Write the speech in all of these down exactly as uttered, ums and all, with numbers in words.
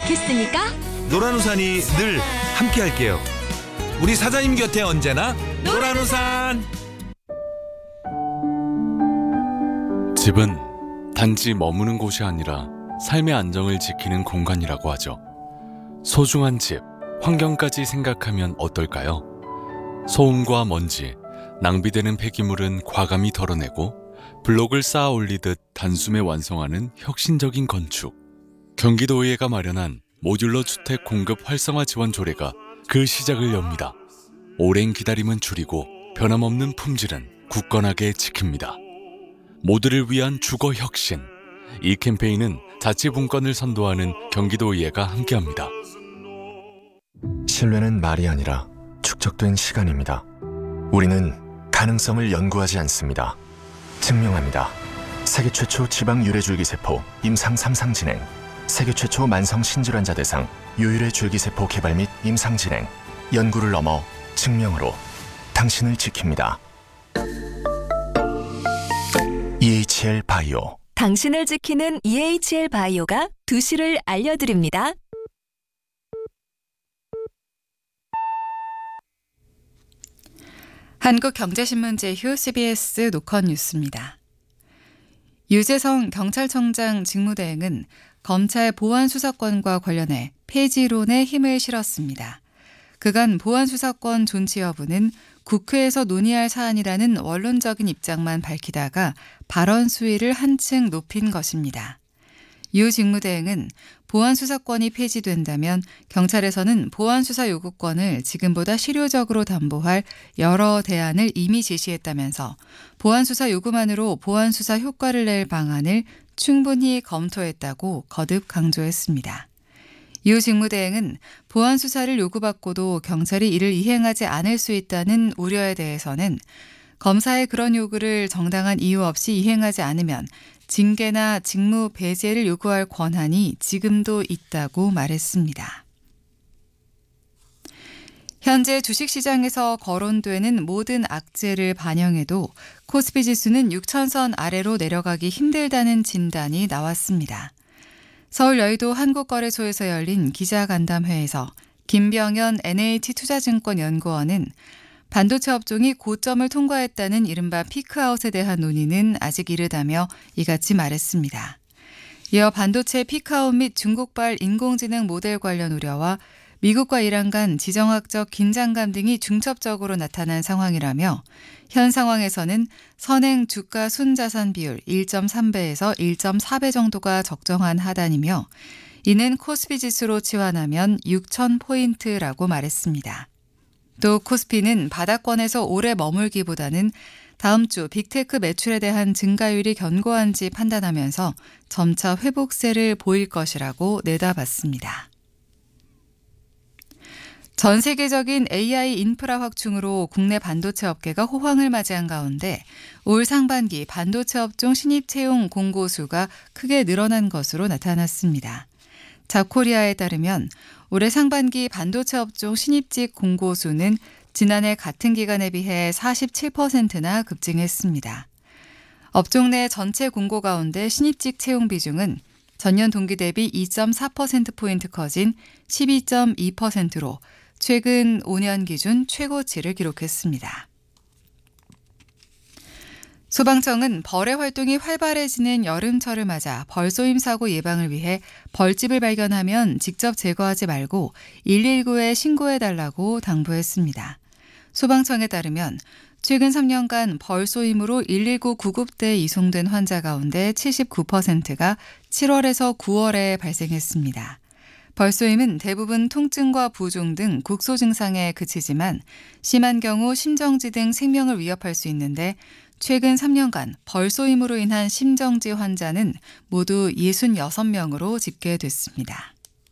않겠습니까? 노란우산이 늘 함께할게요. 우리 사장님 곁에 언제나 노란우산. 집은 단지 머무는 곳이 아니라 삶의 안정을 지키는 공간이라고 하죠. 소중한 집, 환경까지 생각하면 어떨까요? 소음과 먼지, 낭비되는 폐기물은 과감히 덜어내고 블록을 쌓아 올리듯 단숨에 완성하는 혁신적인 건축. 경기도의회가 마련한 모듈러 주택 공급 활성화 지원 조례가 그 시작을 엽니다. 오랜 기다림은 줄이고 변함없는 품질은 굳건하게 지킵니다. 모두를 위한 주거 혁신. 이 캠페인은 자치분권을 선도하는 경기도의회가 함께합니다. 신뢰는 말이 아니라 축적된 시간입니다. 우리는 가능성을 연구하지 않습니다. 증명합니다. 세계 최초 지방 유래줄기세포 임상 삼 상 진행, 세계 최초 만성 신질환자 대상 유일의 줄기세포 개발 및 임상 진행, 연구를 넘어 증명으로 당신을 지킵니다. 이에이치엘 바이오. 당신을 지키는 이에이치엘 바이오가 두 시를 알려드립니다. 한국경제신문 제휴 씨비에스 노컷 뉴스입니다. 유재성 경찰청장 직무대행은 검찰 보안수사권과 관련해 폐지론에 힘을 실었습니다. 그간 보안수사권 존치 여부는 국회에서 논의할 사안이라는 원론적인 입장만 밝히다가 발언 수위를 한층 높인 것입니다. 유 직무대행은 보안수사권이 폐지된다면 경찰에서는 보안수사 요구권을 지금보다 실효적으로 담보할 여러 대안을 이미 제시했다면서 보안수사 요구만으로 보안수사 효과를 낼 방안을 충분히 검토했다고 거듭 강조했습니다. 유 직무대행은 보안수사를 요구받고도 경찰이 이를 이행하지 않을 수 있다는 우려에 대해서는 검사의 그런 요구를 정당한 이유 없이 이행하지 않으면 징계나 직무 배제를 요구할 권한이 지금도 있다고 말했습니다. 현재 주식시장에서 거론되는 모든 악재를 반영해도 코스피 지수는 육천 선 아래로 내려가기 힘들다는 진단이 나왔습니다. 서울 여의도 한국거래소에서 열린 기자간담회에서 김병현 엔에이티투자증권 연구원은 반도체 업종이 고점을 통과했다는 이른바 피크아웃에 대한 논의는 아직 이르다며 이같이 말했습니다. 이어 반도체 피크아웃 및 중국발 인공지능 모델 관련 우려와 미국과 이란 간 지정학적 긴장감 등이 중첩적으로 나타난 상황이라며 현 상황에서는 선행 주가 순자산 비율 일 점 삼 배에서 일 점 사 배 정도가 적정한 하단이며 이는 코스피 지수로 치환하면 육천 포인트라고 말했습니다. 또 코스피는 바닥권에서 오래 머물기보다는 다음 주 빅테크 매출에 대한 증가율이 견고한지 판단하면서 점차 회복세를 보일 것이라고 내다봤습니다. 전 세계적인 에이아이 인프라 확충으로 국내 반도체 업계가 호황을 맞이한 가운데 올 상반기 반도체 업종 신입 채용 공고 수가 크게 늘어난 것으로 나타났습니다. 잡코리아에 따르면 올해 상반기 반도체 업종 신입직 공고 수는 지난해 같은 기간에 비해 사십칠 퍼센트나 급증했습니다. 업종 내 전체 공고 가운데 신입직 채용 비중은 전년 동기 대비 이 점 사 퍼센트포인트 커진 십이 점 이 퍼센트로 최근 오 년 기준 최고치를 기록했습니다. 소방청은 벌의 활동이 활발해지는 여름철을 맞아 벌쏘임 사고 예방을 위해 벌집을 발견하면 직접 제거하지 말고 일일구에 신고해달라고 당부했습니다. 소방청에 따르면 최근 삼 년간 벌쏘임으로 일일구 구급대에 이송된 환자 가운데 칠십구 퍼센트가 칠월에서 구월에 발생했습니다. 벌쏘임은 대부분 통증과 부종 등 국소 증상에 그치지만 심한 경우 심정지 등 생명을 위협할 수 있는데 최근 삼 년간 벌쏘임으로 인한 심정지 환자는 모두 육십육 명으로 집계됐습니다.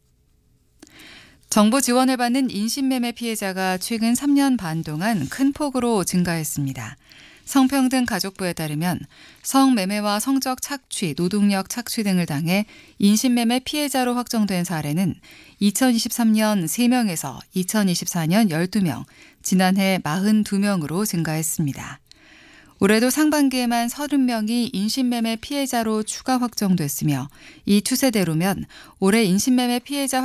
정부 지원을 받는 인신매매 피해자가 최근 삼 년 반 동안 큰 폭으로 증가했습니다. 성평등 가족부에 따르면 성매매와 성적 착취, 노동력 착취 등을 당해 인신매매 피해자로 확정된 사례는 이천이십삼 년 세 명에서 이천이십사 년 열두 명, 지난해 사십이 명으로 증가했습니다. 올해도 상반기에만 서른 명이 인신매매 피해자로 추가 확정됐으며 이 추세대로면 올해 인신매매 피해자